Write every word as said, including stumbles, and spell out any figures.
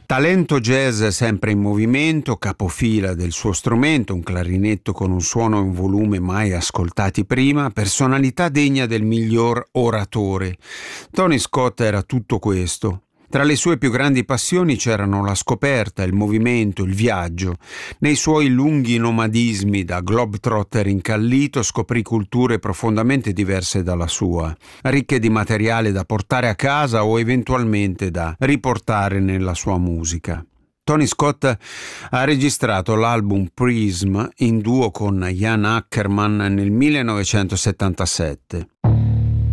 Talento jazz sempre in movimento, capofila del suo strumento, un clarinetto con un suono e un volume mai ascoltati prima, personalità degna del miglior oratore. Tony Scott era tutto questo. Tra le sue più grandi passioni c'erano la scoperta, il movimento, il viaggio. Nei suoi lunghi nomadismi da globetrotter incallito scoprì culture profondamente diverse dalla sua, ricche di materiale da portare a casa o eventualmente da riportare nella sua musica. Tony Scott ha registrato l'album Prism in duo con Jan Ackerman nel millenovecentosettantasette.